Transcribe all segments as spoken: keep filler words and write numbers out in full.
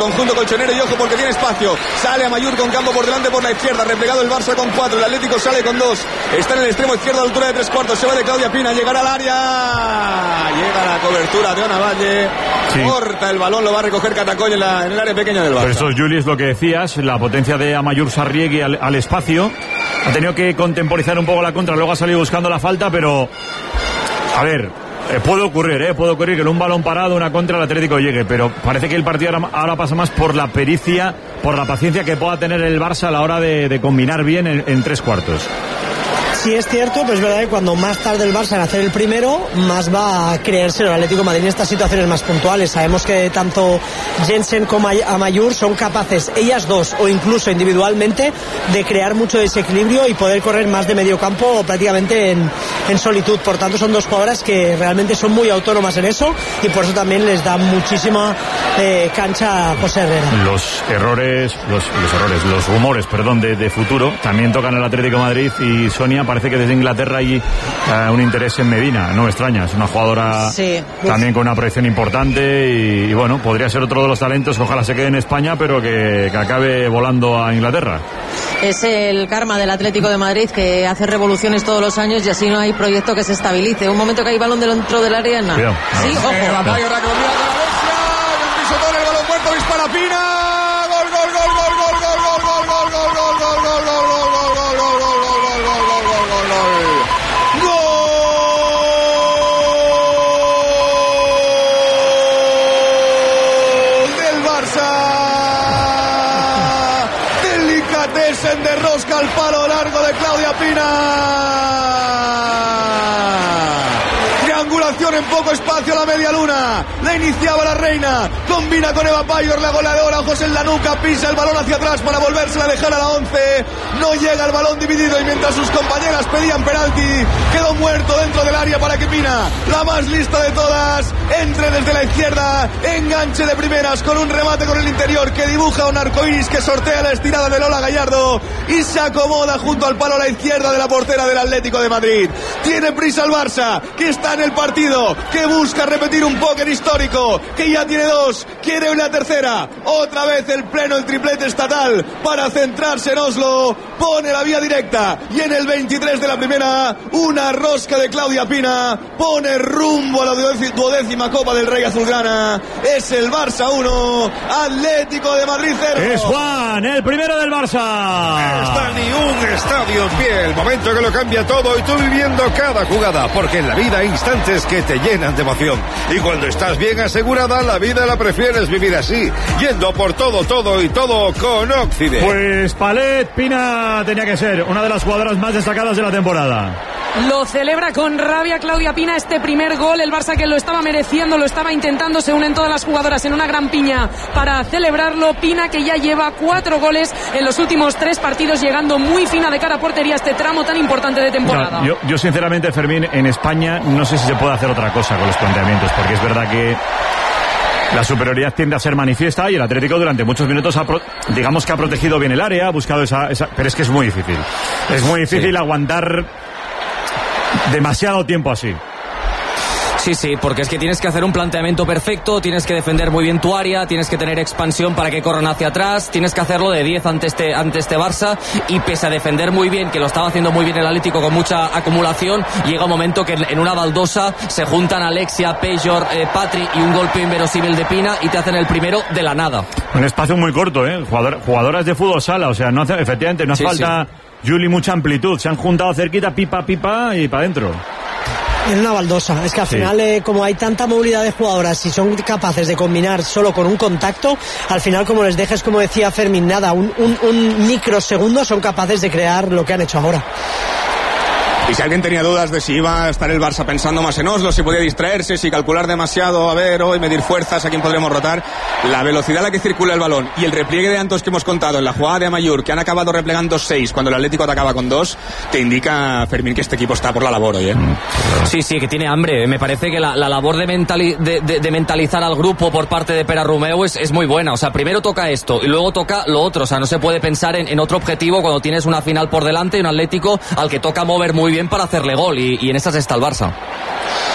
conjunto colchonero y ojo porque tiene espacio. Sale Amaiur con campo por delante por la izquierda. Replegado el Barça con cuatro. El Atlético sale con dos. Está en el extremo izquierdo a la altura de tres cuartos. Se va de Claudia Pina. Llegará al área. Llega la cobertura de Ona Valle. Sí. Corta el balón. Lo va a recoger Catacoll en, la, en el área pequeña del Barça. Por eso, Juli, es lo que decías. La potencia de Amaiur Sarriegui al, al espacio. Ha tenido que contemporizar un poco la contra. Luego ha salido buscando la falta, pero... A ver... Eh, puede ocurrir, eh, puede ocurrir que en un balón parado, una contra, el Atlético llegue, pero parece que el partido ahora, ahora pasa más por la pericia, por la paciencia que pueda tener el Barça a la hora de, de combinar bien en, en tres cuartos. Sí, es cierto, pero es verdad que cuando más tarde el Barça en hacer el primero, más va a creerse el Atlético de Madrid en estas situaciones más puntuales. Sabemos que tanto Jensen como Amaiur son capaces, ellas dos o incluso individualmente, de crear mucho desequilibrio y poder correr más de medio campo prácticamente en, en solitud. Por tanto, son dos jugadoras que realmente son muy autónomas en eso y por eso también les da muchísima eh, cancha a José Herrera. Los errores, los, los errores, los rumores, perdón, de, de futuro también tocan al Atlético de Madrid y Sonia. Parece que desde Inglaterra hay uh, un interés en Medina, no me extraña, es una jugadora sí, también con una proyección importante y, y bueno, podría ser otro de los talentos que ojalá se quede en España, pero que, que acabe volando a Inglaterra. Es el karma del Atlético de Madrid, que hace revoluciones todos los años y así no hay proyecto que se estabilice. Un momento que hay balón dentro del área, nada. Cuidado, sí, no. ojo. Eh, Rafael, ahora que lo mira con la bestia, un pisotón, el balón muerto, dispara Pina, gol, gol, gol, gol, gol, gol, gol, gol, gol, gol, gol, gol, gol, gol, gol, gol. De rosca al palo largo de Claudia Pina. Triangulación en poco espacio a la media luna. La iniciaba la reina. Combina con Eva Payor, la goleadora. Ojos en la nuca. Pisa el balón hacia atrás para volvérsela a dejar a la once. No llega el balón dividido y mientras sus compañeras pedían penalti, quedó muerto dentro del área para que Pina, la más lista de todas, entre desde la izquierda. Enganche de primeras con un remate con el interior que dibuja un arcoíris que sortea la estirada de Lola Gallardo y se acomoda junto al palo a la izquierda de la portera del Atlético de Madrid. Tiene prisa el Barça, que está en el partido, que busca repetir un póker histórico, que ya tiene dos, quiere una tercera. Otra vez el pleno, el triplete estatal para centrarse en Oslo. Pone la vía directa y en el veintitrés de la primera, una rosca de Claudia Pina. Pone rumbo a la duodécima Copa del Rey azulgrana. Es el Barça uno, Atlético de Madrid cero. Es Juan, el primero del Barça. No está ni un estadio en pie, el momento que lo cambia todo y tú viviendo cada jugada, porque en la vida hay instantes que te llenan de emoción y cuando estás bien asegurada la vida la prefieres vivir así, yendo por todo, todo y todo con Oxide. Pues Palet Pina tenía que ser una de las jugadoras más destacadas de la temporada. Lo celebra con rabia Claudia Pina este primer gol, el Barça que lo estaba mereciendo, lo estaba intentando, se unen todas las jugadoras en una gran piña para celebrarlo. Pina que ya lleva cuatro goles en los últimos tres partidos, llegando muy fina de cara a portería este tramo tan importante de temporada. No, yo, yo sinceramente, Fermín, en España no sé si se puede hacer otra cosa con los planteamientos, porque es verdad que la superioridad tiende a ser manifiesta y el Atlético durante muchos minutos ha pro, digamos que ha protegido bien el área, ha buscado esa, esa pero es que es muy difícil. Es muy difícil sí. aguantar demasiado tiempo así. Sí, sí, porque es que tienes que hacer un planteamiento perfecto, tienes que defender muy bien tu área, tienes que tener expansión para que corran hacia atrás, tienes que hacerlo de diez ante este, ante este Barça y pese a defender muy bien, que lo estaba haciendo muy bien el Atlético con mucha acumulación, llega un momento que en una baldosa se juntan Alexia, Payor, eh, Patri y un golpe inverosímil de Pina y te hacen el primero de la nada. Un espacio muy corto, ¿eh? Jugador, jugadoras de fútbol sala, o sea, no hace, efectivamente no hace sí, falta, sí. Juli, mucha amplitud, se han juntado cerquita, pipa, pipa y para adentro. En una baldosa, es que al sí. final eh, como hay tanta movilidad de jugadoras y son capaces de combinar solo con un contacto, al final como les dejes, como decía Fermín, nada, un, un, un microsegundo son capaces de crear lo que han hecho ahora. Y si alguien tenía dudas de si iba a estar el Barça pensando más en Oslo, si podía distraerse, si calcular demasiado, a ver, hoy medir fuerzas, a quién podremos rotar, la velocidad a la que circula el balón y el repliegue de Antos que hemos contado en la jugada de Amaiur, que han acabado replegando seis cuando el Atlético atacaba con dos, te indica, Fermín, que este equipo está por la labor hoy, ¿eh? Sí, sí, que tiene hambre. Me parece que la, la labor de, mentali- de, de, de mentalizar al grupo por parte de Pera Romeu es, es muy buena. O sea, primero toca esto y luego toca lo otro. O sea, no se puede pensar en, en otro objetivo cuando tienes una final por delante y un Atlético al que toca mover muy bien para hacerle gol y, y en esas está el Barça.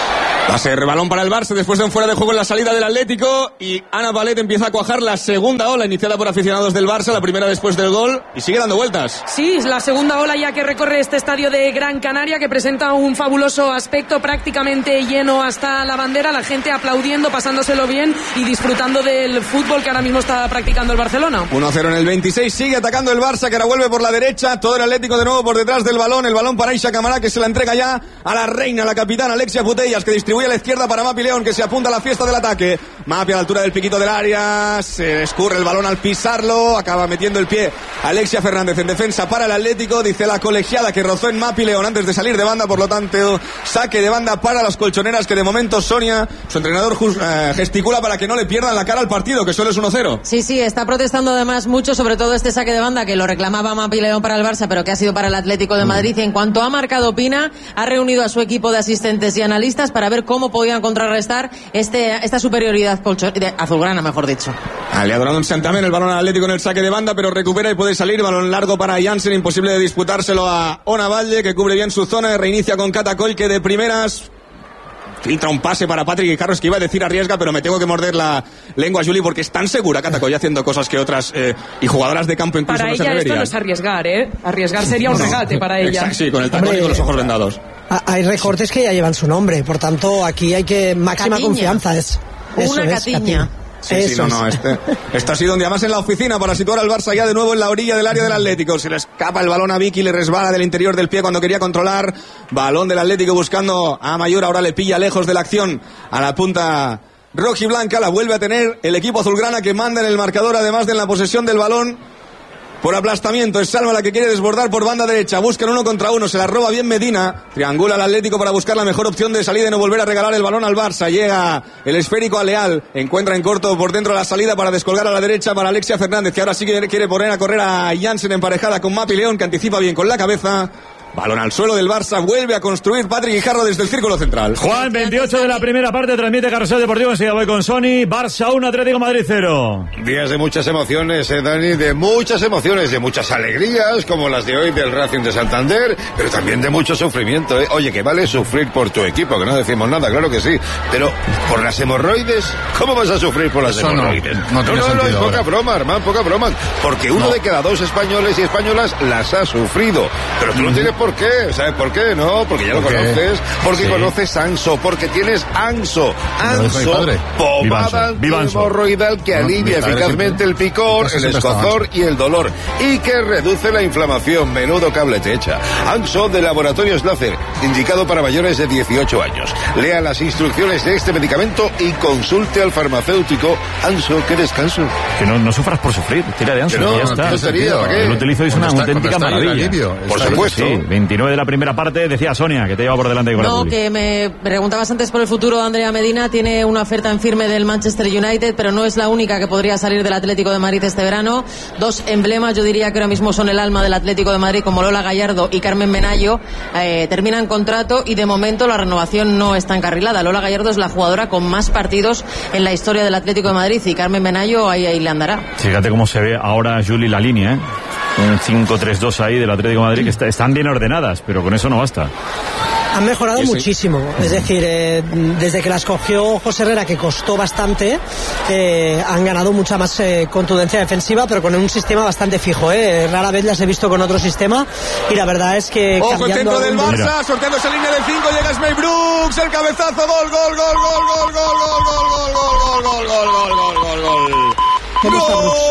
Va a ser balón para el Barça después de un fuera de juego en la salida del Atlético y Ana Palet empieza a cuajar la segunda ola iniciada por aficionados del Barça, la primera después del gol y sigue dando vueltas. Sí, la segunda ola ya que recorre este estadio de Gran Canaria que presenta un fabuloso aspecto prácticamente lleno hasta la bandera, la gente aplaudiendo, pasándoselo bien y disfrutando del fútbol que ahora mismo está practicando el Barcelona. uno a cero en el veintiséis, sigue atacando el Barça que ahora vuelve por la derecha, todo el Atlético de nuevo por detrás del balón, el balón para Aisha Camará que se la entrega ya a la reina, la capitana Alexia Putellas que distribuye a la izquierda para Mapi León que se apunta a la fiesta del ataque. Mapi a la altura del piquito del área, se escurre el balón al pisarlo, acaba metiendo el pie Alexia Fernández en defensa para el Atlético, dice la colegiada que rozó en Mapi León antes de salir de banda, por lo tanto saque de banda para las colchoneras que de momento Sonia, su entrenador, eh, gesticula para que no le pierdan la cara al partido, que solo es uno cero. Sí, sí, está protestando además mucho, sobre todo este saque de banda que lo reclamaba Mapi León para el Barça, pero que ha sido para el Atlético de Madrid. Y en cuanto ha marcado Pina, ha reunido a su equipo de asistentes y analistas para ver cómo podían contrarrestar este, esta superioridad colcho- de azulgrana, mejor dicho. Ah, le ha donado un Santamen el balón al Atlético en el saque de banda, pero recupera y puede salir. Balón largo para Jansen, imposible de disputárselo a Ona Valle, que cubre bien su zona. Reinicia con Catacol, que de primeras filtra un pase para Patrick Guijarros, que iba a decir arriesga, pero me tengo que morder la lengua, Juli, porque es tan segura Catacol haciendo cosas que otras eh, y jugadoras de campo incluso para no se ella atreverían. esto no es arriesgar, ¿eh? Arriesgar sería un no, regate para ella. Exacto, sí, con el tacón y con los ojos vendados. Hay recortes que ya llevan su nombre, por tanto aquí hay que máxima Catiña. confianza. Es, Una es, Catiña. Catiña. Sí, Eso sí, no, no, es. este, esto ha sido un día más en la oficina para situar al Barça ya de nuevo en la orilla del área del Atlético. Se le escapa el balón a Vicky, le resbala del interior del pie cuando quería controlar. Balón del Atlético buscando a Mayor, ahora le pilla lejos de la acción a la punta rojiblanca. La vuelve a tener el equipo azulgrana que manda en el marcador, además de en la posesión del balón. Por aplastamiento, es Salma la que quiere desbordar por banda derecha, buscan uno contra uno, se la roba bien Medina, triangula al Atlético para buscar la mejor opción de salida y no volver a regalar el balón al Barça. Llega el esférico a Leal, encuentra en corto por dentro la salida para descolgar a la derecha para Alexia Fernández, que ahora sí que quiere poner a correr a Jansen emparejada con Mapi León, que anticipa bien con la cabeza. Balón al suelo del Barça, vuelve a construir Patrick Guijarro desde el círculo central. Juan, veintiocho de la primera parte, transmite Carrusel Deportivo, enseguida voy con Sony. Barça uno, Atlético Madrid cero. Días de muchas emociones, eh, Dani, de muchas emociones, de muchas alegrías, como las de hoy del Racing de Santander, pero también de mucho sufrimiento, ¿eh? Oye, que vale sufrir por tu equipo, que no decimos nada, claro que sí, pero por las hemorroides, ¿cómo vas a sufrir por las Eso hemorroides? No, no, tiene no, no, no, es sentido poca ahora. broma, hermano, poca broma, porque uno No. de cada dos españoles y españolas las ha sufrido, pero tú no tienes por qué, ¿sabes por qué? No, porque ya lo ¿Por qué? conoces, porque Sí. conoces Anso, porque tienes Anso, Lo dijo mi Anso, padre. pomada Viva Anso. hemorroidal que No, alivia mi padre eficazmente siempre- el picor, casi el siempre estaba escozor Anso. y el dolor, y que reduce la inflamación. Menudo cable te echa. Anso de Laboratorios Láser, indicado para mayores de dieciocho años. Lea las instrucciones de este medicamento y consulte al farmacéutico. Anso, qué descanso. Que no, no sufras por sufrir, tira de ansia, Que no, ya está. no sería, ¿para qué? Yo lo utilizo y es una Cuando está- auténtica cuando está el maravilla. alivio, Por está- supuesto. Sí, veintinueve de la primera parte, decía Sonia, que te lleva por delante con la No, Publi. que me preguntabas antes por el futuro de Andrea Medina. Tiene una oferta en firme del Manchester United, pero no es la única que podría salir del Atlético de Madrid este verano. Dos emblemas, yo diría que ahora mismo son el alma del Atlético de Madrid, como Lola Gallardo y Carmen Menayo. Eh, terminan contrato y de momento la renovación no está encarrilada. Lola Gallardo es la jugadora con más partidos en la historia del Atlético de Madrid y Carmen Menayo ahí, ahí le andará. Fíjate cómo se ve ahora, Juli, la línea, ¿eh? Un cinco tres dos ahí del Atlético de Madrid, que está- están bien ordenadas, pero con eso no basta. Han mejorado Sí, sí. muchísimo, es decir, eh, desde que las cogió José Herrera, que costó bastante, eh, han ganado mucha más eh, contundencia defensiva, pero con un sistema bastante fijo. Eh. Rara vez las he visto con otro sistema y la verdad es que Ojo, el cambiando centro del algún- Barça, sorteando esa línea de cinco, llega Smey Brooks, el cabezazo, gol, gol, gol, gol, gol, gol, gol, gol, gol, gol, gol, gol, gol, gol, gol, gol. ¿Dónde está Brooks?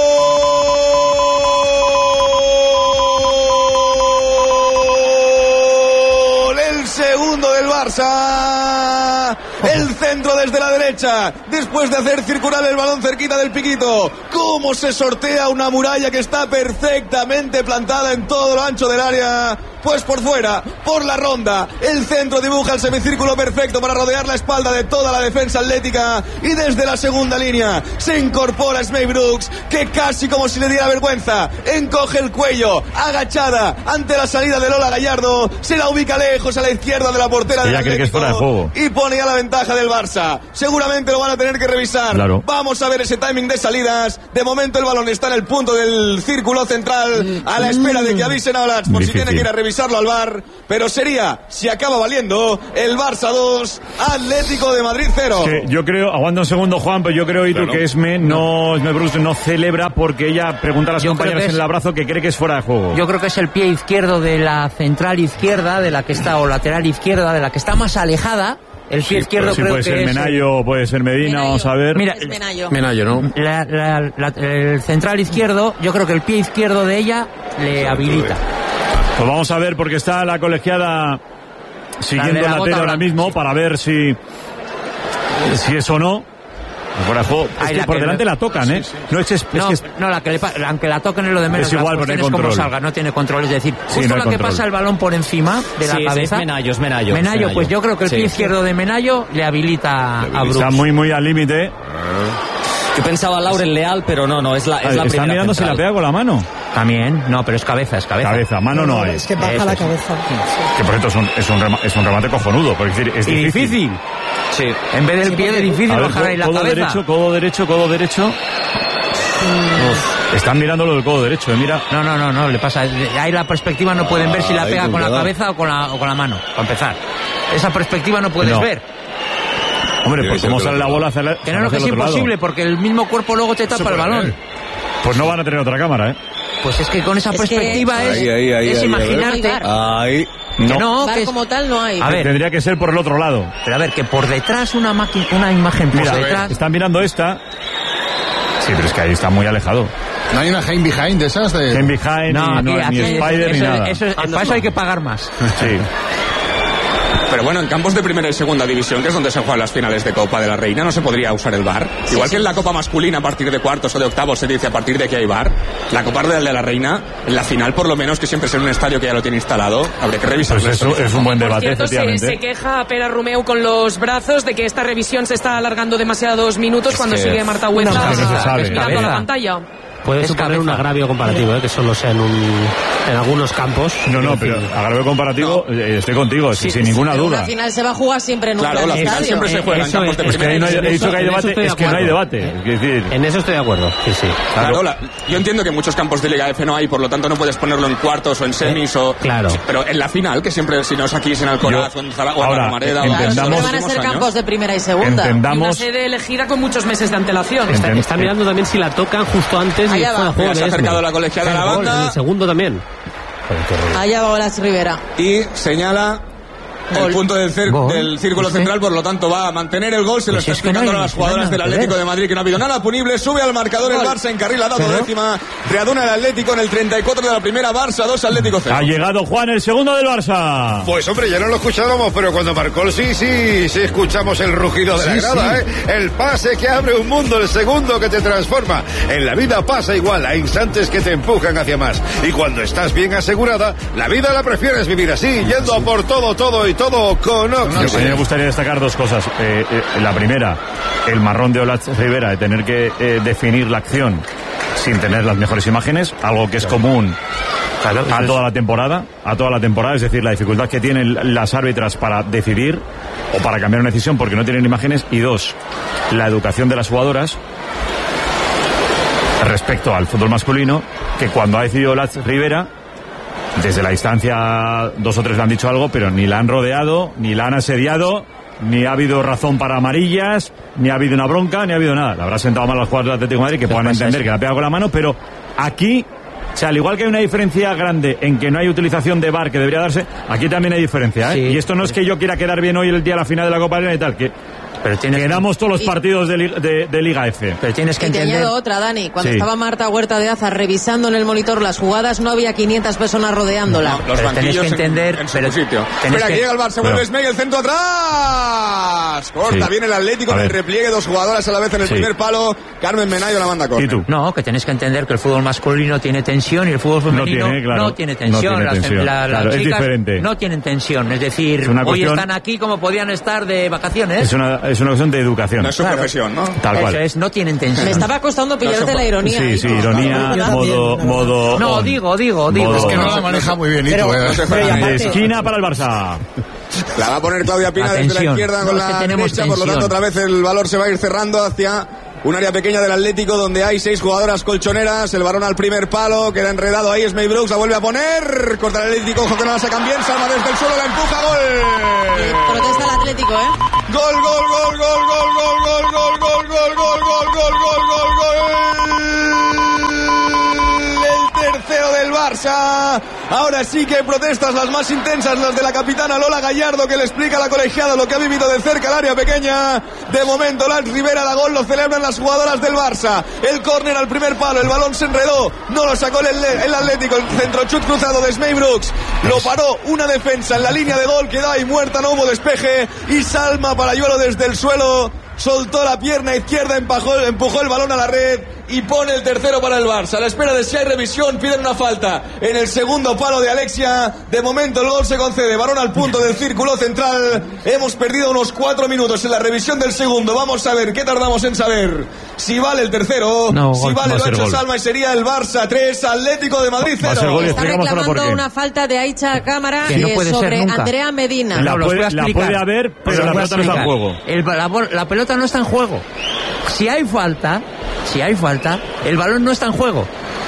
Gol, el segundo del Barça. El centro desde la derecha, después de hacer circular el balón cerquita del piquito. Cómo se sortea una muralla que está perfectamente plantada en todo lo ancho del área. Pues por fuera, por la ronda, el centro dibuja el semicírculo perfecto para rodear la espalda de toda la defensa atlética. Y desde la segunda línea se incorpora Smey Brooks, que casi como si le diera vergüenza, encoge el cuello, agachada ante la salida de Lola Gallardo, se la ubica lejos a la izquierda de la portera del Ella cree que es Atlético fuera de juego. y pone ya la ventaja del Barça. Seguramente lo van a tener que revisar. Claro. Vamos a ver ese timing de salidas. De momento el balón está en el punto del círculo central, a la espera de que avisen a Olatz por si Difícil. tiene que ir a revisar revisarlo al V A R, pero sería, si acaba valiendo, el Barça dos, Atlético de Madrid cero. Que yo creo, aguanta un segundo, Juan, pero yo creo, Itu, claro, que Esme no, Esme Bruce no celebra porque ella pregunta a las yo compañeras en el abrazo que cree que es fuera de juego. Yo creo que es el pie izquierdo de la central izquierda, de la que está, o lateral izquierda, de la que está más alejada. El pie sí, izquierdo sí, creo puede que ser es Menayo, puede ser Medina, Menayo. Vamos a ver. Mira, es Menayo. Menayo, ¿no? La, la, la, el central izquierdo, yo creo que el pie izquierdo de ella le habilita. Pues vamos a ver porque está la colegiada siguiendo la, la tele ahora mismo sí. para ver si si es o no. Fuera de juego. Es que por que delante le... la tocan, ¿eh? Sí, sí. No, es, es, no, es que... no la que le pa... aunque la toquen es lo de menos. Es igual, porque no hay control. Como salga, no tiene control. Es decir, sí, justo no la que control. pasa el balón por encima de la sí, cabeza. Es Menayo, es Menayo. Menayo, Menayo. pues yo creo que el sí. pie izquierdo de Menayo le habilita a Bruce. Está muy, muy al límite. Yo pensaba Lauren Leal, pero no, no, es la, es la Está primera mirando central. si la pega con la mano. También, no, pero es cabeza, es cabeza. Cabeza, mano no, no hay. Es que baja Eso la es. cabeza. Que por cierto es un, es un, rema, es un remate cojonudo. Por decir, es y difícil. difícil. Sí. En vez del sí, pie es difícil ver, bajar ahí la codo cabeza. derecho, codo derecho, codo derecho. Uf, están mirando lo del codo derecho, ¿eh? Mira. No, no, no, no, le pasa. Ahí la perspectiva no pueden ver si la pega con la cabeza o con la, o con la mano, para empezar. Esa perspectiva no puedes no. ver. Hombre, pues cómo sale la bola hacia la, Que no, no, que es imposible, lado. Porque el mismo cuerpo luego te tapa el balón. Pues no van a tener otra cámara, ¿eh? Pues es que con esa es perspectiva que... es, ahí, ahí, ahí, es ahí, imaginarte. Ahí. Que No, no, Bar que es... como tal no hay. A ver, tendría que ser por el otro lado. Pero a ver, que por detrás una máquina, una imagen por Mira, detrás. están mirando esta. Sí, pero es que ahí está muy alejado. ¿No hay una Game Behind de esas? De... Game Behind, No, ni, aquí, no, aquí, ni Spider, eso, ni nada. Eso, eso, para eso hay que pagar más. Sí. Pero bueno, en campos de primera y segunda división, que es donde se juegan las finales de Copa de la Reina, no se podría usar el V A R. Sí, Igual sí. que en la Copa masculina, a partir de cuartos o de octavos, se dice a partir de que hay V A R. La Copa de la Reina, en la final, por lo menos, que siempre es en un estadio que ya lo tiene instalado, habría que revisar. Pues eso es un buen Por debate, cierto, se, efectivamente. se queja Pere Romeu con los brazos de que esta revisión se está alargando demasiados minutos cuando que sigue Marta Hueza no, no se sabe. mirando a la pantalla. Puede Es suponer cabeza. un agravio comparativo, ¿eh? Que solo sea en, un, en algunos campos. No, no, pero agravio comparativo, No. eh, estoy contigo, Sí, sin ninguna Pero duda. Una final se va a jugar siempre en un Claro, gran la final estadio. siempre se juega en Eso campos de es, Es que ahí no hay, he dicho que hay En eso debate, estoy de es que no hay acuerdo. debate. Es decir, En eso estoy de acuerdo, sí, sí. Claro, la- yo entiendo que muchos campos de Liga F no hay, por lo tanto no puedes ponerlo en cuartos o en semis o... Claro. Pero en la final, que siempre, si no es aquí, es en Alcoraz Yo- o en Zaragoza o en ahora, la Romareda... Claro, entendamos- siempre van a últimos ser años. campos de primera y segunda. Y una entendamos, sede elegida con muchos meses de antelación. Está, Enten- está mirando también si la tocan justo antes y Allá fuera va. de juego Mira, se ha de Esme. acercado la colegiada a la Gol, banda. en el segundo también. Joder, qué horror. Allá va Olas Rivera. Y señala el Gol. punto del, cer- Gol. del círculo Sí. central, por lo tanto va a mantener el gol. Se lo Pues está es que no explicando hay a las ni jugadoras nada del que Atlético ver. de Madrid, que no ha habido nada punible. Sube al marcador el Gol. Barça, encarrila, ha dado Pero- décima. Readuna el Atlético en el treinta y cuatro de la primera. Barça dos, Atlético cero. ha llegado Juan, el segundo del Barça. Pues hombre, ya no lo escuchábamos, pero cuando marcó el sí, sí, sí escuchamos el rugido de la Sí, grada, sí. ¿eh? El pase que abre un mundo, el segundo que te transforma. En la vida pasa igual, hay instantes que te empujan hacia más. Y cuando estás bien asegurada, la vida la prefieres vivir así, yendo a por todo, todo y todo con Yo, a mí me Oxygen. gustaría destacar dos cosas. Eh, eh, la primera, el marrón de Olas Rivera de tener que eh, definir la acción sin tener las mejores imágenes, algo que es común a toda la temporada, a toda la temporada, es decir, la dificultad que tienen las árbitras para decidir o para cambiar una decisión porque no tienen imágenes, y dos, la educación de las jugadoras respecto al fútbol masculino, que cuando ha decidido Olas Rivera, desde la distancia dos o tres le han dicho algo, pero ni la han rodeado, ni la han asediado, ni ha habido razón para amarillas, ni ha habido una bronca, ni ha habido nada. La habrá sentado mal a los jugadores del Atlético de Madrid que puedan entender que la pega con la mano, pero aquí, o sea, al igual que hay una diferencia grande en que no hay utilización de V A R que debería darse, aquí también hay diferencia, ¿eh? Sí. Y esto no es que yo quiera quedar bien hoy el día de la final de la Copa de la Liga y tal, que Pero tienes, quedamos todos los Y- partidos de, li- de- de Liga F. pero tienes que Y te entender. añado otra, Dani. Cuando Sí. estaba Marta Huerta de Aza revisando en el monitor las jugadas, no había quinientas personas rodeándola. No, los Pero tenéis banquillos que entender, en, en su pero sitio. tenéis Espera, que que- llega el Barça, vuelve Smeg, el centro atrás. Corta, Sí. viene el Atlético A en el ver. repliegue, dos jugadoras a la vez en el Sí. primer palo. Carmen Menayo la manda a córner. ¿Y tú? No, que tenéis que entender que el fútbol masculino tiene tensión y el fútbol femenino tiene, claro. no tiene No tensión. tiene las, tensión. la- las Claro, es chicas diferente. no tienen tensión. Es decir, Es una hoy cuestión- están aquí como podían estar de vacaciones. Es una, es una cuestión de educación. No es su Claro. profesión, ¿no? Tal Eso cual. es, no tienen tensión. Me estaba costando pillarte No se la ironía. Sí, ahí. sí, ironía, Yo modo, también, modo. No, on. digo, digo, digo. Modo Es que no on. la maneja muy bien, Pero- Ito, ¿eh? No se Pero juega y ni- De aparte- esquina para el Barça. La va a poner Claudia Pina desde la Atención. izquierda con No, es la que tenemos derecha, por lo tensión. tanto otra vez el valor se va a ir cerrando hacia un área pequeña del Atlético donde hay seis jugadoras colchoneras, el balón al primer palo, queda enredado ahí Esmey Brooks, la vuelve a poner, corta el Atlético, ojo que no la sacan bien, Salma desde el suelo, la empuja, gol. Protesta el Atlético, ¿eh? Gol, gol, gol, gol, gol, gol, gol, gol, gol, gol, gol, gol, gol, gol, gol, gol. El tercero del Barça. Ahora sí que hay protestas las más intensas, las de la capitana Lola Gallardo, que le explica a la colegiada lo que ha vivido de cerca el área pequeña. De momento Lance Rivera da gol, lo celebran las jugadoras del Barça. El córner al primer palo, el balón se enredó, no lo sacó el, el Atlético, el centrochut cruzado de Esmey Brooks, lo paró una defensa en la línea de gol, quedó ahí muerta, no hubo despeje, y Salma Parayuelo desde el suelo soltó la pierna izquierda, empujó, empujó el balón a la red y pone el tercero para el Barça. A la espera de si hay revisión, piden una falta en el segundo palo de Alexia. De momento el gol se concede, balón al punto del círculo central. Hemos perdido unos cuatro minutos en la revisión del segundo. Vamos a ver qué tardamos en saber si vale el tercero, no, si vale lo hecho Salma, y sería el Barça tres, Atlético de Madrid cero. Está reclamando una falta de Aicha Cámara que no puede sobre ser nunca. Andrea Medina. La puede, la puede haber, pero la pelota no está en juego. El, la, la pelota no está en juego. Si hay falta, si hay falta, el balón no está en juego.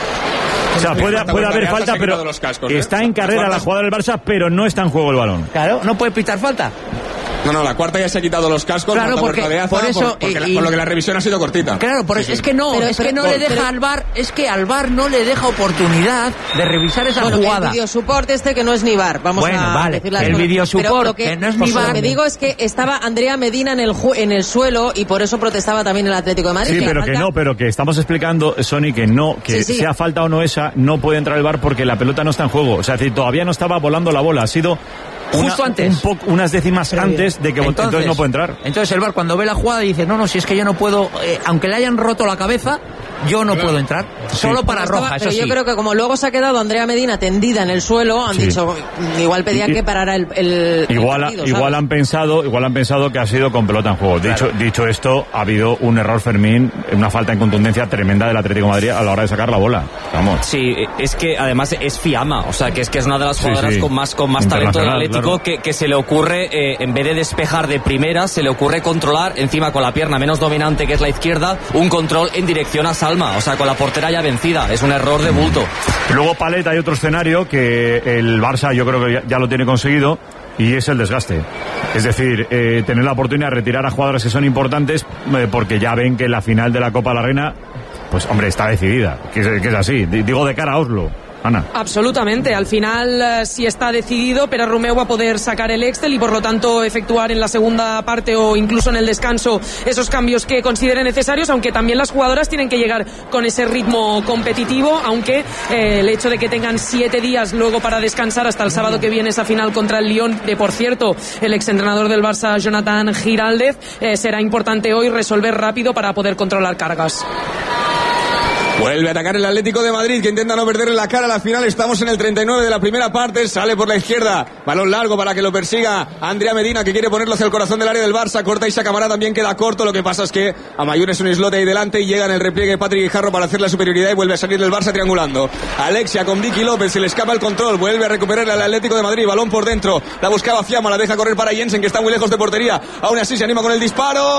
O sea, puede, puede haber falta, pero cascos, ¿eh? Está en carrera la jugada del Barça, pero no está en juego el balón. Claro, no puede pitar falta. No, no, la cuarta ya se ha quitado los cascos. Claro, porque, de Aza, por eso, por, porque y, la, por lo que la revisión ha sido cortita. Claro, por sí, eso, sí. es que no, pero, es pero, que no pero, le deja pero, al V A R, es que al V A R no le deja oportunidad de revisar esa bueno, jugada. El videosupport este que no es ni V A R, vamos bueno, a vale, decir las el cosas. videosupport Lo que, que no es ni V A R. Lo que digo es que estaba Andrea Medina en el ju en el suelo y por eso protestaba también el Atlético de Madrid. Sí, que pero falta... que no, pero que estamos explicando, Sony, que no, que sí, sí. sea falta o no esa, no puede entrar el V A R porque la pelota no está en juego. O sea, si todavía no estaba volando la bola, ha sido Una, justo antes, un poco, unas décimas Pero antes de que entonces, entonces no puede entrar. Entonces el V A R cuando ve la jugada dice, no, no, si es que yo no puedo, eh, aunque le hayan roto la cabeza, yo no claro. puedo entrar. Sí. Solo para estaba, roja, pero eso yo sí. creo que como luego se ha quedado Andrea Medina tendida en el suelo, han sí. dicho, igual pedían y, que parara el, el igual, el partido, igual han pensado, igual han pensado que ha sido con pelota en juego. Claro. Dicho, dicho esto, ha habido un error, Fermín, una falta en contundencia tremenda del Atlético de Madrid a la hora de sacar la bola. Vamos. Sí, es que además es Fiamma, o sea, que es que es una de las jugadoras sí, sí. con más con más talento del Atlético, claro. que, que se le ocurre, eh, en vez de despejar de primera, se le ocurre controlar, encima con la pierna menos dominante que es la izquierda, un control en dirección a Salma, o sea, con la portera ya vencida. Es un error de bulto. Luego, Palet, hay otro escenario que el Barça yo creo que ya, ya lo tiene conseguido, y es el desgaste. Es decir, eh, tener la oportunidad de retirar a jugadores que son importantes eh, porque ya ven que la final de la Copa de la Reina, pues hombre, está decidida, que es, que es así. Digo de cara a Oslo. Ana. Absolutamente, al final sí está decidido, pero Romeu va a poder sacar el Excel y por lo tanto efectuar en la segunda parte o incluso en el descanso esos cambios que considere necesarios, aunque también las jugadoras tienen que llegar con ese ritmo competitivo, aunque eh, el hecho de que tengan siete días luego para descansar hasta el sábado que viene esa final contra el Lyon, de por cierto el exentrenador del Barça Jonathan Giraldez, eh, será importante hoy resolver rápido para poder controlar cargas. Vuelve a atacar el Atlético de Madrid, que intenta no perderle la cara a la final. Estamos en el treinta y nueve de la primera parte. Sale por la izquierda. Balón largo para que lo persiga Andrea Medina, que quiere ponerlo hacia el corazón del área del Barça. Corta Isa Camará, también queda corto. Lo que pasa es que Amayur es un islote ahí delante y llega en el repliegue Patrick Guijarro para hacer la superioridad y vuelve a salir del Barça triangulando. Alexia con Vicky López, se le escapa el control. Vuelve a recuperar al Atlético de Madrid. Balón por dentro. La buscaba Fiamma, la deja correr para Jensen, que está muy lejos de portería. Aún así se anima con el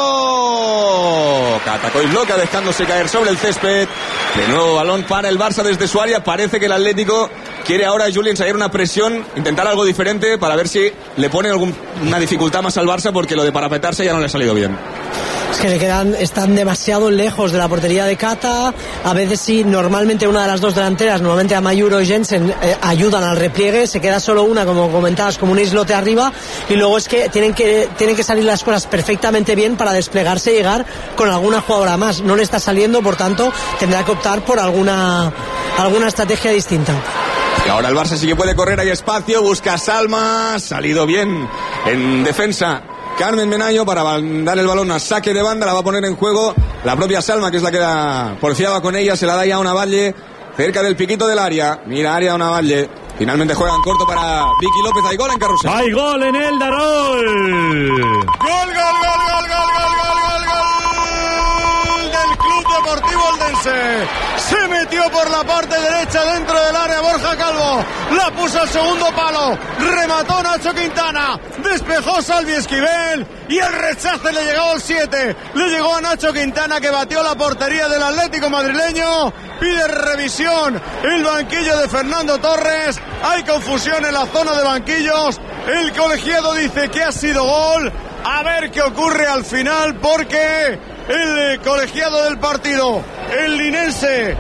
disparo. Catacois loca, dejándose caer sobre el césped. De nuevo balón para el Barça desde su área. Parece que el Atlético quiere ahora Juli ensayar una presión, intentar algo diferente para ver si le pone alguna dificultad más al Barça, porque lo de parapetarse ya no le ha salido bien. Es que le quedan, están demasiado lejos de la portería de Cata. A veces sí, normalmente una de las dos delanteras, normalmente Amayur o Jensen, eh, ayudan al repliegue. Se queda solo una, como comentabas, como un islote arriba. Y luego es que tienen que tienen que salir las cosas perfectamente bien para desplegarse y llegar con alguna jugadora más. No le está saliendo, por tanto tendrá que optar por alguna alguna estrategia distinta. Y ahora el Barça sí que puede correr, hay espacio, busca a Salma, salido bien en defensa Carmen Menaño para dar el balón a saque de banda. La va a poner en juego la propia Salma, que es la que la porfiaba con ella. Se la da ya a Una Valle cerca del piquito del área. Mira, área Una Valle. Finalmente juegan corto para Vicky López. Hay gol en Carrusel. Hay gol en el Darol. Gol, gol, gol, gol, gol, gol, gol, gol, gol del Club Deportivo Eldense. linense. Se metió por la parte derecha dentro del área Borja Calvo. La puso al segundo palo. Remató Nacho Quintana. Despejó Salvi Esquivel. Y el rechace le llegó al siete. Le llegó a Nacho Quintana, que batió la portería del Atlético madrileño. Pide revisión el banquillo de Fernando Torres. Hay confusión en la zona de banquillos. El colegiado dice que ha sido gol. A ver qué ocurre al final, porque el colegiado del partido, el linense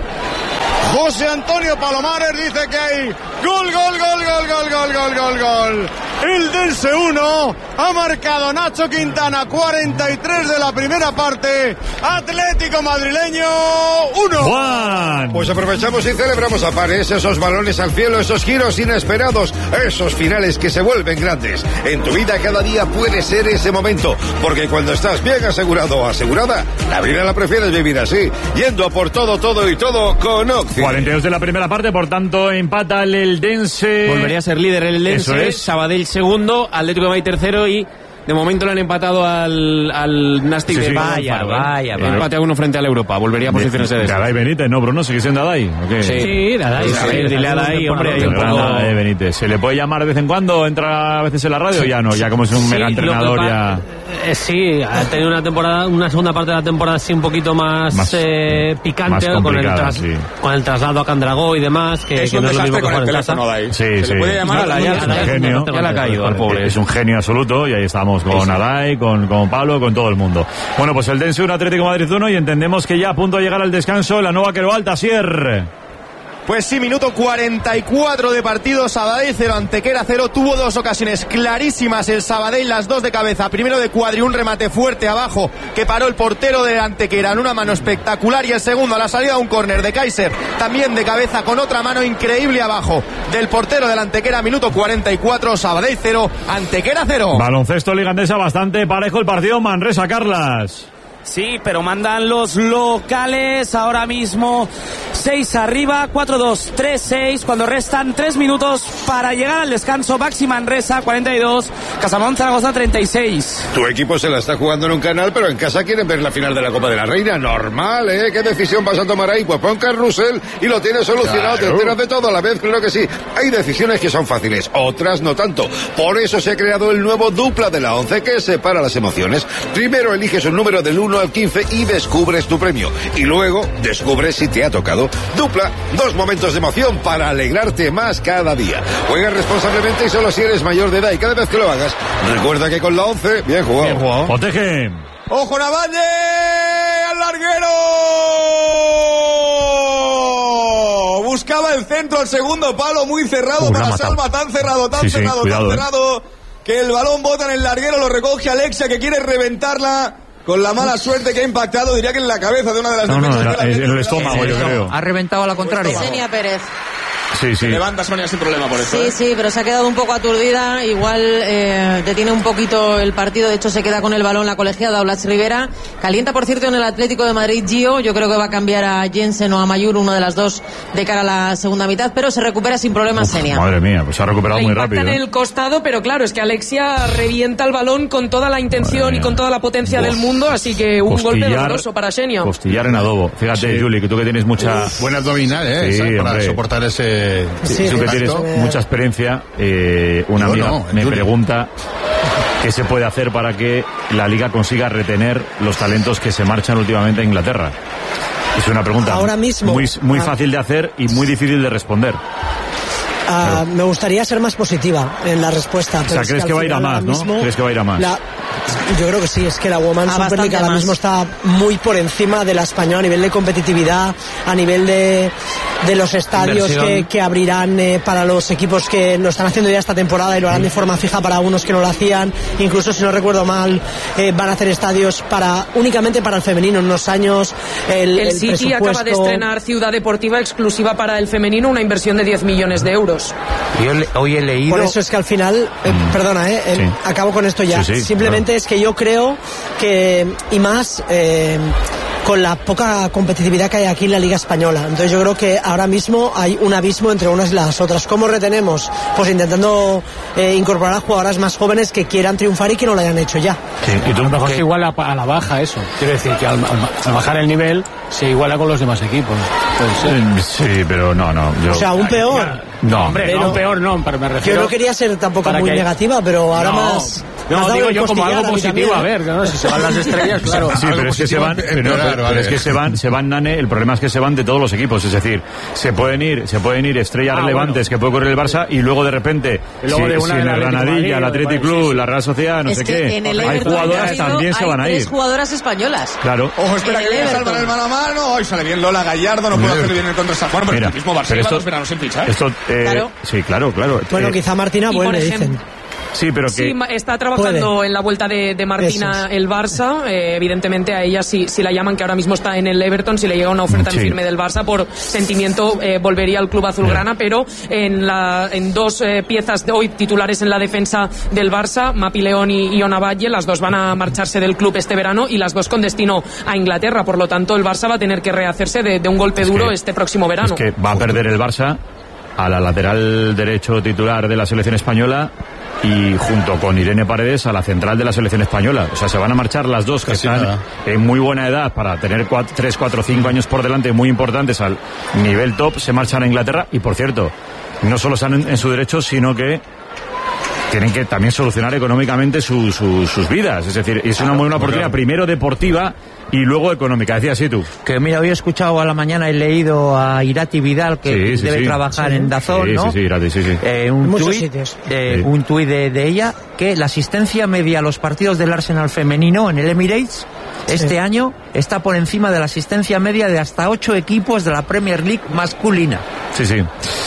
José Antonio Palomares, dice que hay gol, gol, gol, gol, gol, gol, gol, gol, gol. El Dense uno, ha marcado Nacho Quintana, cuarenta y tres de la primera parte. Atlético madrileño uno. Juan. Pues aprovechamos y celebramos a pares esos balones al cielo, esos giros inesperados, esos finales que se vuelven grandes. En tu vida cada día puede ser ese momento, porque cuando estás bien asegurado o asegurada, la vida la prefieres vivir así, yendo a por todo, todo y todo con Occi. cuarenta y dos de la primera parte, por tanto empata el Eldense. Volvería a ser líder el Eldense. Eso es. Sabadell segundo, Atlético de Madrid tercero y de momento le han empatado al, al Nastic Sí, de sí. Vaya, Vaya, vaya, vaya. Empate a uno frente al Europa, volvería a posicionarse de Adai Benítez, no, Bruno, sigue siendo Adai. ¿O qué? Sí, Sí, Adai, Pues, a ver, dile a Adai, hombre, hay un Gran poco... Adai Benítez. ¿Se le puede llamar de vez en cuando? ¿Entra a veces en la radio? Ya no, ya como es un Sí, mega lo que entrenador pa- ya... eh, sí, ha tenido una temporada, una segunda parte de la temporada así un poquito más, Más- eh, picante, más con, el complicada, tras- sí. con el traslado a Candragó y demás, que, Es que un no es lo mismo desastre que con jugar el en casa. teléfono de ahí. Sí, Se sí. le puede llamar a la Ya, Es un ya, genio. ya le ha caído al pobre. Es un genio absoluto y ahí estamos con Adai, con, con Pablo, con todo el mundo. Bueno, pues el Dense uno, Atlético Madrid uno, y entendemos que ya a punto de llegar al descanso la nueva Quero Alta, Asier. Pues sí, minuto cuarenta y cuatro de partido, Sabadell cero, Antequera cero. Tuvo dos ocasiones clarísimas el Sabadell, las dos de cabeza. Primero de Cuadri, un remate fuerte abajo que paró el portero de Antequera en una mano espectacular. Y el segundo a la salida, un córner de Kaiser, también de cabeza con otra mano increíble abajo del portero del Antequera. Minuto cuarenta y cuatro, Sabadell cero, Antequera cero. Baloncesto Liga Endesa, bastante parejo el partido. Manresa, Carlas. Sí, pero mandan los locales ahora mismo. seis arriba, cuatro dos, tres seis. Cuando restan tres minutos para llegar al descanso. Baxi Manresa, cuarenta y dos. Casamón Zaragoza, treinta y seis. Tu equipo se la está jugando en un canal, pero en casa quieren ver la final de la Copa de la Reina. Normal, ¿eh? ¿Qué decisión vas a tomar ahí? Pues pon carrusel y lo tienes solucionado. Claro. Te enteras de todo a la vez, claro que sí. Hay decisiones que son fáciles, otras no tanto. Por eso se ha creado el nuevo dupla de la once, que separa las emociones. Primero eliges un número del uno al quince y descubres tu premio. Y luego descubres si te ha tocado. Dupla, dos momentos de emoción para alegrarte más cada día. Juega responsablemente y solo si eres mayor de edad, y cada vez que lo hagas, recuerda que con la once, bien jugado. Bien jugado. Protege. ¡Ojo Navalle! ¡Al larguero! Buscaba el centro al segundo palo, muy cerrado Uh, la ha para matado. Salva, tan cerrado, tan Sí, sí, cerrado, cuidado, tan eh. cerrado, que el balón bota en el larguero, lo recoge Alexia, que quiere reventarla. Con la mala suerte que ha impactado, diría que en la cabeza de una de las No, no, defensas era- del es en el Atlético. estómago, yo creo. Ha reventado a la contraria. Senia Pérez. Sí, sí. Levanta Sonia sin problema por eso. Sí, ¿eh? sí, pero se ha quedado un poco aturdida. Igual eh, detiene un poquito el partido. De hecho, se queda con el balón la colegiada Blas Rivera. Calienta, por cierto, en el Atlético de Madrid Gio. Yo creo que va a cambiar a Jensen o a Mayur, una de las dos, de cara a la segunda mitad. Pero se recupera sin problemas Senia. Madre mía, pues se ha recuperado Le muy impacta rápido. en ¿eh? el costado, pero claro, es que Alexia revienta el balón con toda la intención Madre y mía. con toda la potencia Uf. del mundo, así que un golpe doloroso para Xenio. Costillar en adobo. Fíjate, Juli, que tú que tienes mucha... Buen abdominal, ¿eh? Sí, Esa, para hombre. soportar ese... Sí, ese tú que tienes impacto. mucha experiencia, eh, una Yo amiga no, me Juli. pregunta qué se puede hacer para que la liga consiga retener los talentos que se marchan últimamente a Inglaterra. Es una pregunta Ahora mismo. muy, muy Ah. fácil de hacer y muy difícil de responder. Ah, me gustaría ser más positiva en la respuesta. O sea, pero es crees al que va a ir a final más, ahora ¿no? mismo ¿Crees que va a ir a más? la- yo creo que sí, es que la Women's Ah, Super League bastante ahora más. mismo está muy por encima de la española a nivel de competitividad, a nivel de, de los estadios que, Inversión. que abrirán eh, para los equipos que lo están haciendo ya esta temporada y lo harán de forma fija para unos que no lo hacían. Incluso, si no recuerdo mal, eh, van a hacer estadios para únicamente para el femenino en unos años. El, El el City acaba de presupuesto- estrenar Ciudad Deportiva exclusiva para el femenino, una inversión de diez millones de euros. Yo le- hoy he leído... Por eso es que al final, eh, perdona, eh, eh, Sí. acabo con esto ya. Sí, sí, Simplemente claro. es que yo creo que, y más, eh, con la poca competitividad que hay aquí en la Liga Española. Entonces yo creo que ahora mismo hay un abismo entre unas y las otras. ¿Cómo retenemos? Pues intentando eh, incorporar a jugadoras más jóvenes que quieran triunfar y que no lo hayan hecho ya. Sí, y tú, a lo mejor se iguala a la baja eso. Quiero decir que al, al, al bajar el nivel se iguala con los demás equipos. Puede ser. Sí, pero no, no. Yo... O sea, aún peor. No, hombre, pero, no, peor no, pero me refiero... Yo no quería ser tampoco muy que... negativa, pero ahora no, más... No, más digo yo como algo positivo, a ver, ¿no? Si se van las estrellas, claro. Sí, pero es que se van, pero, pero, pero es que se van, se van, Nane, el problema es que se van de todos los equipos, es decir, se pueden ir, se pueden ir estrellas ah, relevantes bueno. que puede correr el Barça y luego de repente, luego si, de una si en el Granadilla, el Athletic Club, sí, sí. la Real Sociedad, no es sé que qué, en el hay jugadoras también se van a ir. Hay tres jugadoras españolas. Claro. Ojo, espera que viene a salvar el mano a mano, hoy sale bien Lola Gallardo, no puede hacer bien el contra San Juan, pero el mismo Barça lleva dos veranos sin fichar. Esto, eh, claro. Sí, claro, claro. Bueno, eh, quizá Martina vuelve, dicen. Sí, pero que... Sí, está trabajando puede. en la vuelta de, de Martina es. el Barça. Eh, evidentemente a ella, si, si la llaman, que ahora mismo está en el Everton, si le llega una oferta sí. en firme del Barça, por sentimiento eh, volvería al club azulgrana, sí. pero en, la, en dos eh, piezas de hoy titulares en la defensa del Barça, Mapi León y Iona Valle, las dos van a marcharse del club este verano y las dos con destino a Inglaterra. Por lo tanto, el Barça va a tener que rehacerse de, de un golpe es duro que, este próximo verano. Es que va a perder el Barça a la lateral derecho titular de la selección española y junto con Irene Paredes a la central de la selección española. O sea, se van a marchar las dos que Casi están nada. en muy buena edad para tener tres, cuatro, cinco años por delante muy importantes al nivel top. Se marchan a Inglaterra y, por cierto, no solo están en, en su derecho, sino que tienen que también solucionar económicamente su, su, sus vidas. Es decir, es una buena oportunidad, primero deportiva y luego económica. Decías sí tú. Que mira, hoy he escuchado a la mañana, he leído a Irati Vidal, que sí, sí, debe sí. trabajar sí. en Dazón, sí, ¿no? Sí, sí, Irati, sí, sí. Eh, un tuit eh, sí. un tuit de, de ella, que la asistencia media a los partidos del Arsenal femenino en el Emirates este sí. año está por encima de la asistencia media de hasta ocho equipos de la Premier League masculina. Sí, sí.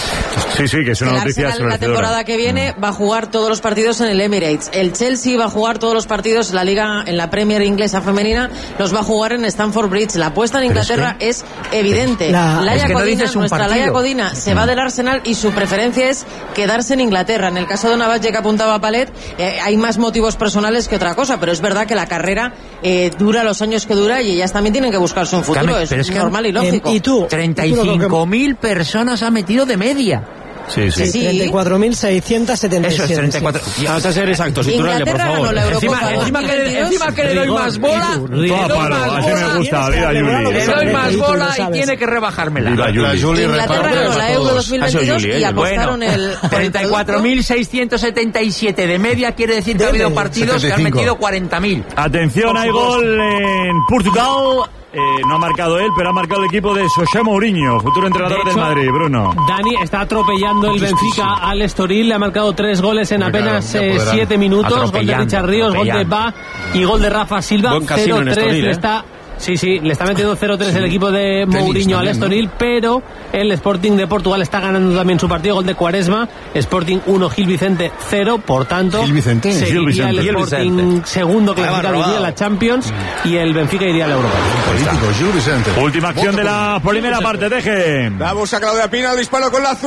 Sí, sí, que es una el noticia Arsenal la temporada que viene va a jugar todos los partidos en el Emirates. El Chelsea va a jugar todos los partidos en la liga, en la Premier inglesa femenina, los va a jugar en Stamford Bridge. La apuesta en Inglaterra es, que, es evidente. La, Laia es que Codina, no nuestra Laia Codina se va del Arsenal y su preferencia es quedarse en Inglaterra. En el caso de Navalle, que apuntaba a Palet, eh, hay más motivos personales que otra cosa, pero es verdad que la carrera eh, dura los años que dura y ellas también tienen que buscarse un futuro. Came, es, es normal que, y lógico. Eh, ¿Y tú? treinta y cinco mil personas ha metido de media. Sí, sí. sí. treinta y cuatro mil seiscientos setenta y siete. Eso es treinta y cuatro. Sí. Vamos a ser exactos, Iturralde, por favor. Encima, encima, que, encima que le doy más bola. Le doy palo, más así bola. me gusta, viva Juli. Le doy más bola y tiene que rebajármela. Viva Juli. Inglaterra ganó la Euro dos mil veintidós y apostaron el... treinta y cuatro mil seiscientos setenta y siete de media, quiere decir que ha habido partidos que han metido cuarenta mil. Atención, hay gol en Portugal. Eh, no ha marcado él, pero ha marcado el equipo de José Mourinho, futuro entrenador de hecho, del Madrid, Bruno. Dani está atropellando el Benfica al Estoril, le ha marcado tres goles en apenas eh, siete minutos, gol de Richard Ríos, gol de Ba y gol de Rafa Silva, cero tres le está... Sí, sí, le está metiendo cero tres sí. el equipo de Mourinho al Estoril, ¿no? Pero el Sporting de Portugal está ganando también su partido, gol de Quaresma, Sporting uno, Gil Vicente cero, por tanto, Gil Vicente. seguiría Gil el Sporting Vicente. segundo clasificado iría a la Champions mm. y el Benfica iría a la Europa. Político, Gil Vicente. Última acción de la primera parte, dejen. La busca Claudia Pina, el disparo con la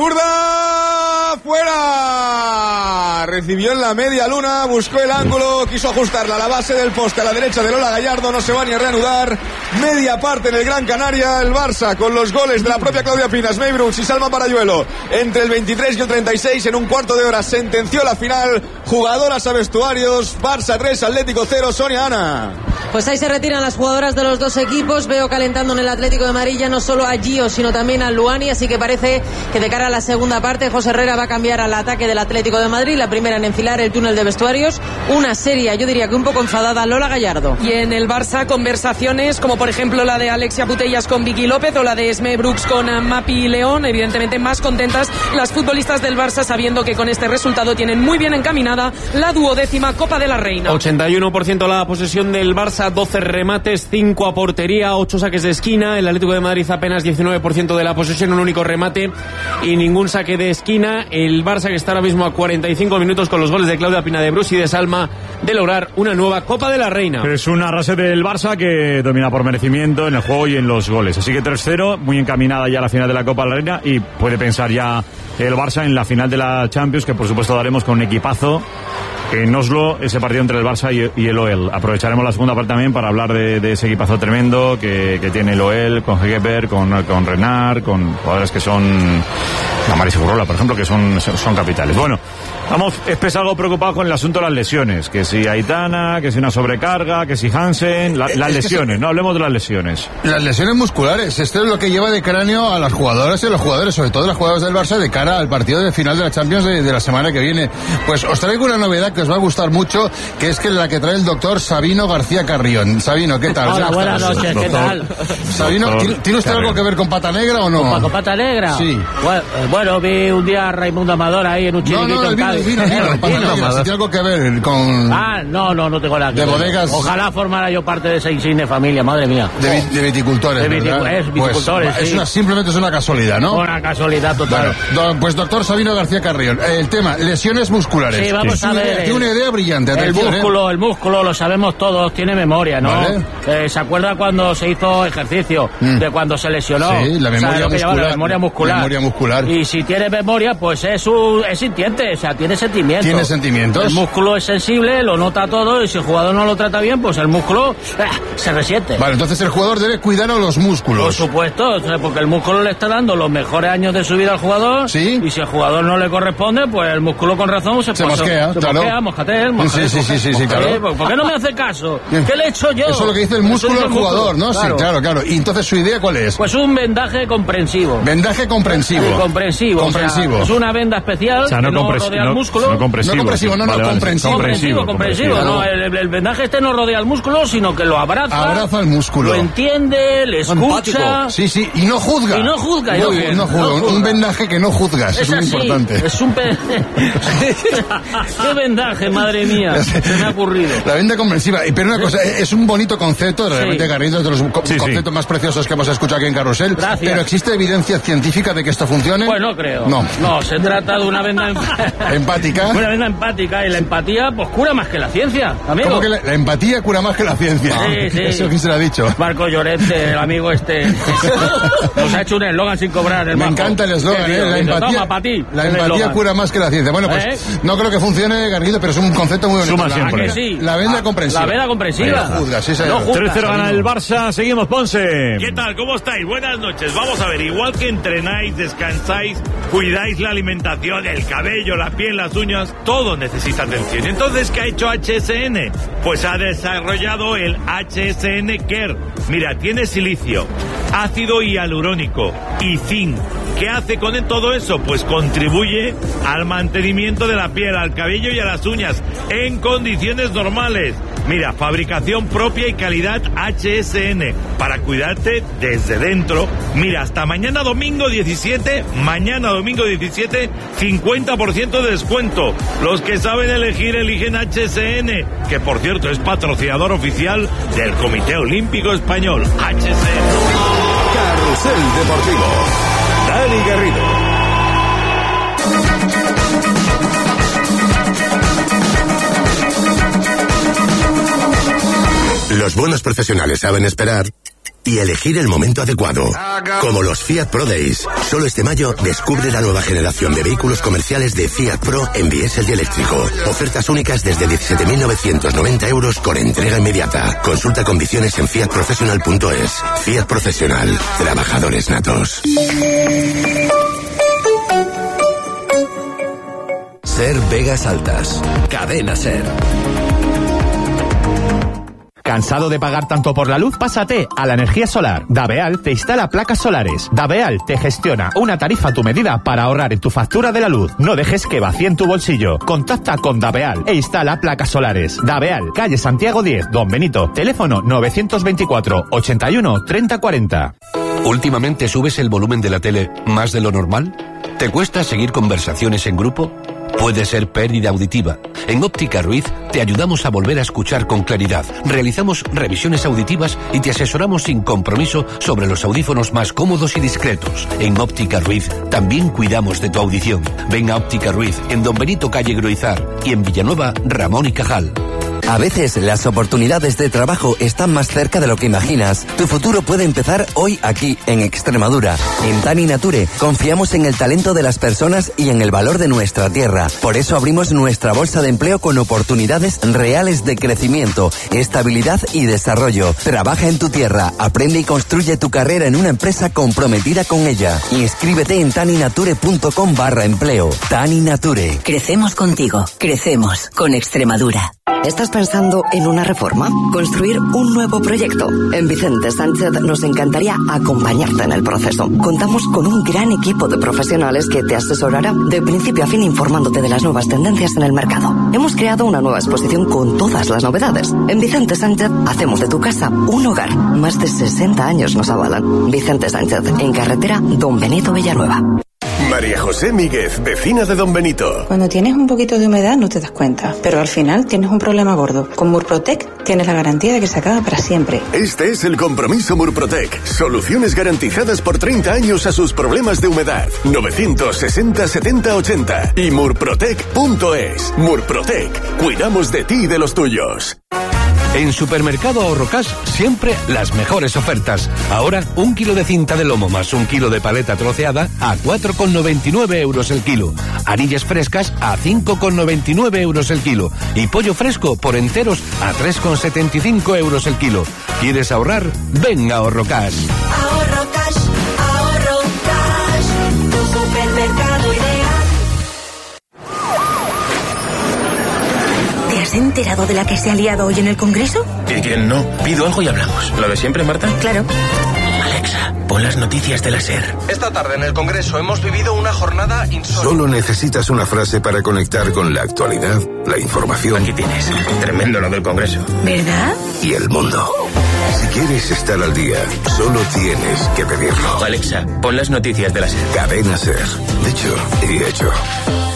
zurda, fuera. Recibió en la media luna, buscó el ángulo, quiso ajustarla a la base del poste a la derecha de Lola Gallardo, no se va ni a reanudar. Media parte en el Gran Canaria, el Barça con los goles de la propia Claudia Pina, May Brooks y Salma Parayuelo entre el veintitrés y el treinta y seis. En un cuarto de hora sentenció la final. Jugadoras a vestuarios, Barça tres, Atlético cero. Sonia, Ana. Pues ahí se retiran las jugadoras de los dos equipos. Veo calentando en el Atlético de Madrid ya no solo a Gio, sino también a Luani, así que parece que de cara a la segunda parte José Herrera va a cambiar al ataque del Atlético de Madrid. La primera en enfilar el túnel de vestuarios, una seria, yo diría que un poco enfadada, Lola Gallardo. Y en el Barça conversaciones como por ejemplo la de Alexia Putellas con Vicky López o la de Esme Brooks con Mapi León. Evidentemente más contentas las futbolistas del Barça sabiendo que con este resultado tienen muy bien encaminada la duodécima Copa de la Reina. ochenta y uno por ciento la posesión del Barça, doce remates, cinco a portería, ocho saques de esquina. El Atlético de Madrid apenas diecinueve por ciento de la posesión, un único remate y ningún saque de esquina. El Barça que está ahora mismo a cuarenta y cinco minutos con los goles de Claudia Pina, de Bruce y de Salma de lograr una nueva Copa de la Reina. Es una arrase del Barça que domina por merecimiento en el juego y en los goles. Así que tres cero, muy encaminada ya a la final de la Copa de la Reina y puede pensar ya el Barça en la final de la Champions, que por supuesto daremos con un equipazo en Oslo ese partido entre el Barça y, y el O E L. Aprovecharemos la segunda parte también para hablar de, de ese equipazo tremendo que, que tiene el O E L, con Hegeberg, con, con Renard, con jugadores que son, la Mari Segurola, por ejemplo, que son, son capitales. Bueno, vamos, es algo preocupado con el asunto de las lesiones, que si Aitana, que si una sobrecarga, que si Hansen, la, las lesiones, no hablemos de las lesiones. Las lesiones musculares, esto es lo que lleva de cráneo a las jugadoras y a los jugadores, sobre todo las jugadoras del Barça, de cara al partido de final de la Champions de, de la semana que viene. Pues os traigo una novedad que os va a gustar mucho, que es que la que trae el doctor Sabino García Carrión. Sabino, ¿qué tal? Hola, buenas noches, ¿qué tal? Sabino, ¿tiene, ¿tiene usted algo que ver con Pata Negra o no? ¿Con, con Pata Negra? Sí. Bueno, bueno, vi un día a Raimundo Amador ahí en un chiringuito. No, no, el vino, el vino, el vino, el vino. Si tiene algo que ver con... Ah, no, no, no tengo nada que de ver. Bodegas... Ojalá formara yo parte de esa insigne familia, madre mía. De, de viticultores, de viticu ¿verdad? Es, viticultores, pues, sí. Es una, simplemente es una casualidad, ¿no? Una casualidad total. Bueno, do, pues doctor Sabino García Carrión, el tema, lesiones musculares. Sí, vamos sí. a ver. Tiene una idea brillante. El músculo, ¿eh? el músculo, lo sabemos todos, tiene memoria, ¿no? Vale. Eh, ¿Se acuerda cuando se hizo ejercicio? Mm. De cuando se lesionó. Sí, la memoria muscular. La memoria muscular. memoria muscular. Y si tiene memoria, pues es un, es sintiente, o sea, tiene sentimientos. Tiene sentimientos. El músculo es sensible, lo nota todo, y si el jugador no lo trata bien, pues el músculo eh, se resiente. Vale, entonces el jugador debe cuidar a los músculos. Por supuesto, o sea, porque el músculo le está dando los mejores años de su vida al jugador. Sí. Y si el jugador no le corresponde, pues el músculo con razón se, se pasa, mosquea. Se claro. mosquea, moscatel, moscatel, sí, sí, sí, sí, sí, moscatel, claro. ¿Por qué no me hace caso? ¿Qué le he hecho yo? Eso es lo que dice el músculo al jugador, ¿no? Claro. Sí, claro, claro. Y entonces su idea, ¿cuál es? Pues un vendaje comprensivo. Vendaje comprensivo. Sí, comprensivo. Comprensivo. O sea, es una venda especial o sea, no que no compres rodea no, el músculo. No compresivo. No compresivo, no, no, vale, comprensivo. Comprensivo, comprensivo. comprensivo no, el, el vendaje este no rodea el músculo, sino que lo abraza. Abraza el músculo. Lo entiende, le escucha. Empático. Sí, sí, y no juzga. Y no juzga. Muy no, bien, no juzga. No juzga. Un vendaje que no juzgas, es, es muy así, importante. Es un pe... Qué vendaje, madre mía, se me ha ocurrido. La venda comprensiva. Pero una cosa, es un bonito concepto, realmente, sí. Garrido, de los co sí, conceptos sí. más preciosos que hemos escuchado aquí en Carrusel. Gracias. Pero ¿existe evidencia científica de que esto funcione? Pues no creo. No. No, se trata de una venda empática. Una venda empática, y la empatía pues cura más que la ciencia, amigo. ¿Cómo que la, la empatía cura más que la ciencia? Sí, sí. Eso quién se lo ha dicho. Marco Llorente, el amigo este, nos ha hecho un eslogan sin cobrar. El Me majo. encanta el eslogan, ¿eh? La empatía, Toma, pa ti, la empatía cura más que la ciencia. Bueno, pues ¿Eh? no creo que funcione, Garrido, pero es un concepto muy bonito. Suma siempre. ¿A que sí? La venda comprensiva. La venda comprensiva. No juzga, sí, no juzga. tres cero gana el Barça, seguimos, Ponce. ¿Qué tal? ¿Cómo estáis? Buenas noches. Vamos a ver, igual que entrenáis, descansáis, cuidáis la alimentación, el cabello, la piel, las uñas, todo necesita atención. Entonces, ¿qué ha hecho H S N? Pues ha desarrollado el H S N Care. Mira, tiene silicio, ácido hialurónico y zinc. ¿Qué hace con todo eso? Pues contribuye al mantenimiento de la piel, al cabello y a las uñas en condiciones normales. Mira, fabricación propia y calidad H S N para cuidarte desde dentro. Mira, hasta mañana domingo diecisiete, mañana domingo diecisiete, cincuenta por ciento de descuento. Los que saben elegir eligen H S N, que por cierto es patrocinador oficial del Comité Olímpico Español. H S N. Carrusel Deportivo. Dani Garrido. Los buenos profesionales saben esperar y elegir el momento adecuado. Como los Fiat Pro Days. Solo este mayo descubre la nueva generación de vehículos comerciales de Fiat Pro en diésel y eléctrico. Ofertas únicas desde diecisiete mil novecientos noventa euros con entrega inmediata. Consulta condiciones en fiat professional punto es. Fiat Profesional. Trabajadores natos. Ser Vegas Altas. Cadena Ser. ¿Cansado de pagar tanto por la luz? Pásate a la energía solar. Daveal te instala placas solares. Daveal te gestiona una tarifa a tu medida para ahorrar en tu factura de la luz. No dejes que vacíen tu bolsillo. Contacta con Daveal e instala placas solares. Daveal, calle Santiago diez, Don Benito. Teléfono novecientos veinticuatro, ochenta y uno, treinta cuarenta. ¿Últimamente subes el volumen de la tele más de lo normal? ¿Te cuesta seguir conversaciones en grupo? Puede ser pérdida auditiva. En Óptica Ruiz te ayudamos a volver a escuchar con claridad. Realizamos revisiones auditivas y te asesoramos sin compromiso sobre los audífonos más cómodos y discretos. En Óptica Ruiz también cuidamos de tu audición. Ven a Óptica Ruiz en Don Benito, calle Gruizar, y en Villanueva, Ramón y Cajal. A veces las oportunidades de trabajo están más cerca de lo que imaginas. Tu futuro puede empezar hoy aquí, en Extremadura. En Tani Nature confiamos en el talento de las personas y en el valor de nuestra tierra. Por eso abrimos nuestra bolsa de empleo con oportunidades reales de crecimiento, estabilidad y desarrollo. Trabaja en tu tierra, aprende y construye tu carrera en una empresa comprometida con ella. Inscríbete en taninature.com barra empleo. Tani Nature. Crecemos contigo. Crecemos con Extremadura. ¿Estás pensando en una reforma? ¿Construir un nuevo proyecto? En Vicente Sánchez nos encantaría acompañarte en el proceso. Contamos con un gran equipo de profesionales que te asesorará de principio a fin informándote de las nuevas tendencias en el mercado. Hemos creado una nueva exposición con todas las novedades. En Vicente Sánchez hacemos de tu casa un hogar. Más de sesenta años nos avalan. Vicente Sánchez, en carretera Don Benito Villanueva. María José Míguez, vecina de Don Benito. Cuando tienes un poquito de humedad no te das cuenta, pero al final tienes un problema gordo. Con Murprotec tienes la garantía de que se acaba para siempre. Este es el compromiso Murprotec. Soluciones garantizadas por treinta años a sus problemas de humedad. novecientos sesenta setenta ochenta y murprotec punto es. Murprotec. Cuidamos de ti y de los tuyos. En Supermercado Ahorrocash siempre las mejores ofertas. Ahora un kilo de cinta de lomo más un kilo de paleta troceada a cuatro con noventa y nueve euros el kilo. Anillas frescas a cinco con noventa y nueve euros el kilo. Y pollo fresco por enteros a tres con setenta y cinco euros el kilo. ¿Quieres ahorrar? Ven a Ahorrocash. Ahorrocash, Ahorrocash, tu supermercado ideal. ¿Te has enterado de la que se ha liado hoy en el Congreso? ¿Y quién no? Pido algo y hablamos. ¿Lo de siempre, Marta? Claro. Alexa, pon las noticias de la SER. Esta tarde en el Congreso hemos vivido una jornada insólita. Solo necesitas una frase para conectar con la actualidad, la información. Aquí tienes. Tremendo lo del Congreso. ¿Verdad? Y el mundo. Si quieres estar al día, solo tienes que pedirlo. Alexa, pon las noticias de la SER. Cadena SER. Dicho y hecho.